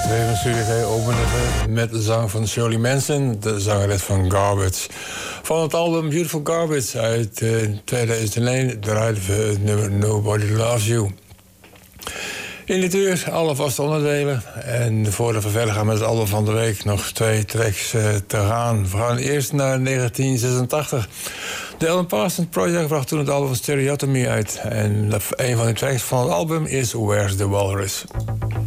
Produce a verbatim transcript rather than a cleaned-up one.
Twee van Studio G openen met de zang van Shirley Manson, de zangeres van Garbage. Van het album Beautiful Garbage uit uh, tweeduizend één draaiden we het nummer Nobody Loves You. In dit uur alle vaste onderdelen. En voordat we verder gaan met het album van de week, nog twee tracks uh, te gaan. We gaan eerst naar negentien zesentachtig. De Alan Parsons Project bracht toen het album Stereotomy uit. En een van de tracks van het album is Where's the Walrus.